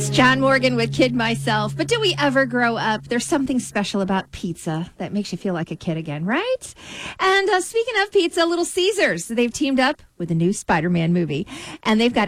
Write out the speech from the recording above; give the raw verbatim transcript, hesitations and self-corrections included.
John Morgan with Kid Myself. But do we ever grow up? There's something special about pizza that makes you feel like a kid again, right? And uh, speaking of pizza, Little Caesars, they've teamed up with a new Spider-Man movie. And they've got